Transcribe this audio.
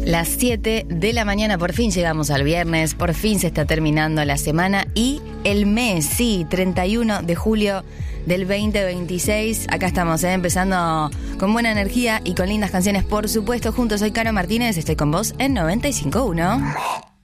Las 7 de la mañana, por fin llegamos al viernes, por fin se está terminando la semana y el mes, sí, 31 de julio del 2026. Acá estamos, empezando con buena energía y con lindas canciones, por supuesto. Juntos soy Caro Martínez, estoy con vos en 95.1.